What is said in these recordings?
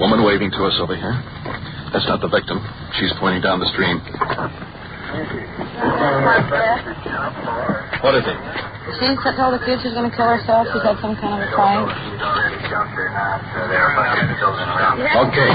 Woman waving to us over here. That's not the victim. She's pointing down the stream. What is it? She told the kid she's going to kill herself. She's had some kind of a fight. Okay.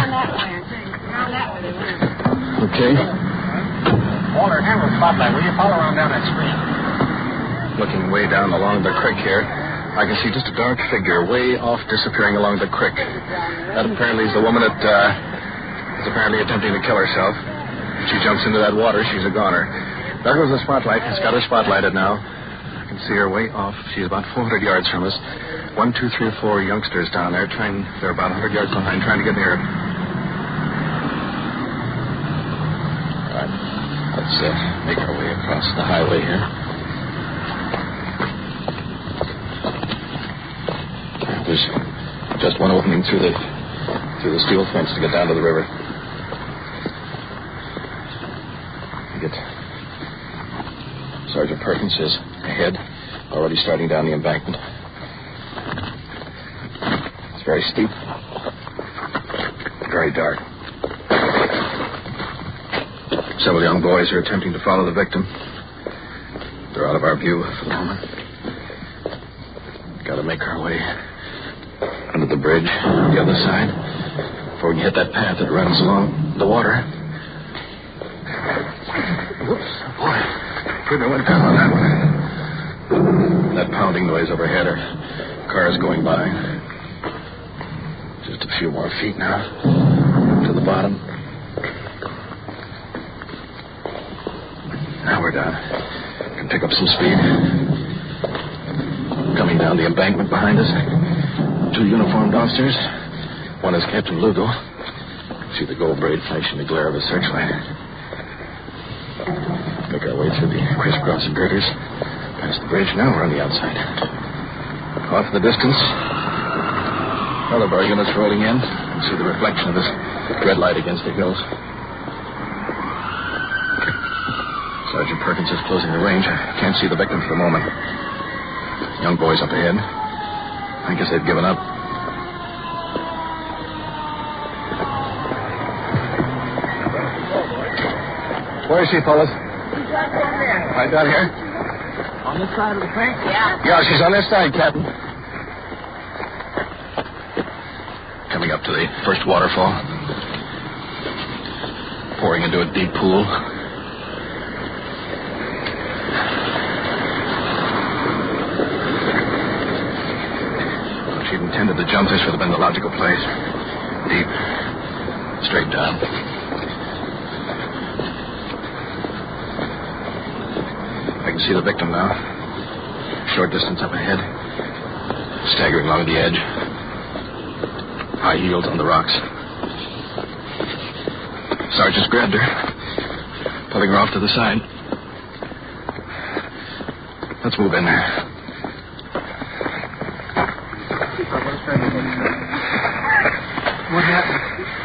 Okay. Walter, handle the spotlight. Will you follow around down that stream? Looking way down along the creek here, I can see just a dark figure way off disappearing along the creek. That apparently is the woman that is apparently attempting to kill herself. She jumps into that water, she's a goner. There goes the spotlight. It's got her spotlighted now. I can see her way off. She's about 400 yards from us. 1, 2, 3, 4 youngsters down there they're about 100 yards behind, trying to get near her. All right. Let's make our way across the highway here. There's just one opening through the steel fence to get down to the river. Sergeant Perkins is ahead, already starting down the embankment. It's very steep, very dark. Several young boys are attempting to follow the victim. They're out of our view for the moment. Got to make our way under the bridge on the other side before we can hit that path that runs along the water. Whoops, boy. Couldn't have went down on that one. That pounding noise overhead, our cars going by. Just a few more feet now to the bottom. Now we're down. Can pick up some speed. Coming down the embankment behind us, 2 uniformed officers. One is Captain Lugo. See the gold braid flashing the glare of a searchlight. Make our way through the crisscross girders, past the bridge. Now we're on the outside. Off in the distance, all of our units rolling in. You see the reflection of this red light against the hills. Sergeant Perkins is closing the range. I can't see the victim for the moment. Young boys up ahead. I guess they've given up. Where is she, fellas? Right down here? On this side of the creek? Yeah, she's on this side, Captain. Coming up to the first waterfall. Pouring into a deep pool. If she'd intended to jump, this would have been the logical place. Deep. Straight down. I can see the victim now. Short distance up ahead. Staggering along the edge. High heels on the rocks. Sergeant's grabbed her. Pulling her off to the side. Let's move in there. What happened?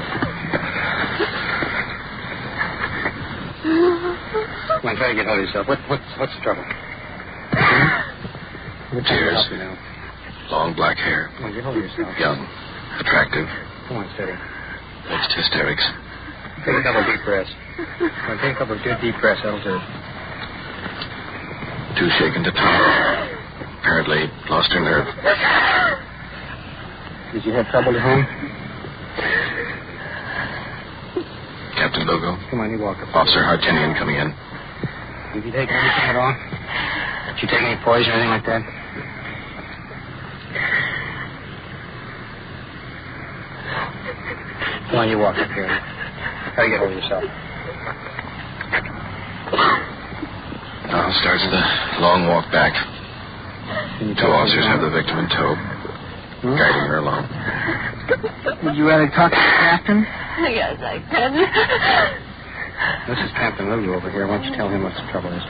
Come on, try to get hold of yourself. What's the trouble? Tears. Long black hair. Come on, get hold of yourself. Young. Attractive. Come on, steady. Mixed hysterics. Take a couple of deep breaths. Come on, take a couple of good deep breaths. That'll do. Too shaken to talk. Apparently lost her nerve. Did you have trouble at home? Captain Lugo. Come on, you walk up. Officer Hartinian coming in. Did you take anything at all? Did you take any poison or anything like that? Come on, you walk up here. Try to get hold of yourself. Now starts the long walk back. Two officers have the victim in tow, guiding her along. Would you rather talk to the captain? Yes, I can. This is Captain Lugo over here. Why don't you tell him what the trouble is?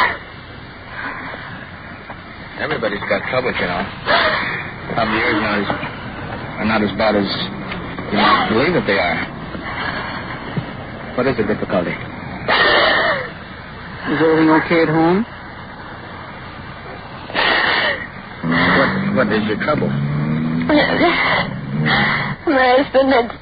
Everybody's got trouble, you know. Probably yours are not as bad as you might believe that they are. What is the difficulty? Is everything okay at home? What is your trouble? My husband had